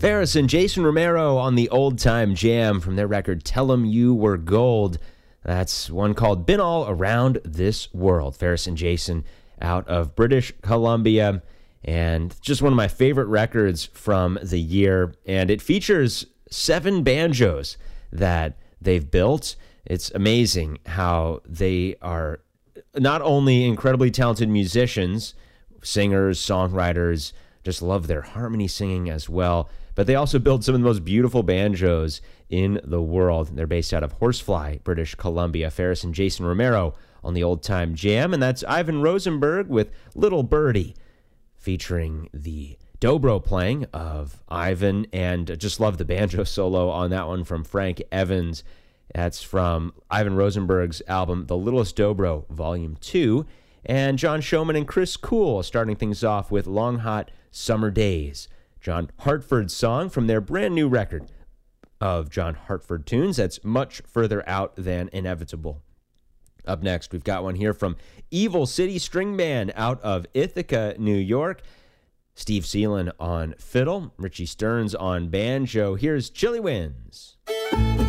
Ferris and Jason Romero on the Old Time Jam from their record Tell 'Em You Were Gold. That's one called Been All Around This World. Ferris and Jason out of British Columbia, and just one of my favorite records from the year. And it features 7 banjos that they've built. It's amazing how they are not only incredibly talented musicians, singers, songwriters, just love their harmony singing as well, but they also build some of the most beautiful banjos in the world. They're based out of Horsefly, British Columbia. Ferris and Jason Romero on the Old Time Jam, and that's Ivan Rosenberg with Little Birdie, featuring the dobro playing of Ivan, and just love the banjo solo on that one from Frank Evans. That's from Ivan Rosenberg's album The Littlest Dobro, Volume 2. And John Showman and Chris Cool starting things off with Long Hot Summer Days, John Hartford's song from their brand new record of John Hartford tunes that's much further out than Inevitable. Up next, we've got one here from Evil City String Band out of Ithaca, New York. Steve Seelan on fiddle, Richie Stearns on banjo. Here's Chilly Winds.